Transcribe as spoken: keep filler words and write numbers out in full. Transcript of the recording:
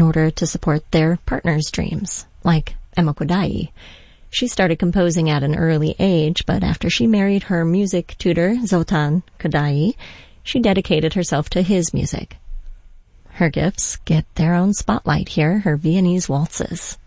in order to support their partner's dreams, like Emma Kodai. She started composing at an early age, but after she married her music tutor, Zoltan Kodai, she dedicated herself to his music. Her gifts get their own spotlight here, her Viennese waltzes.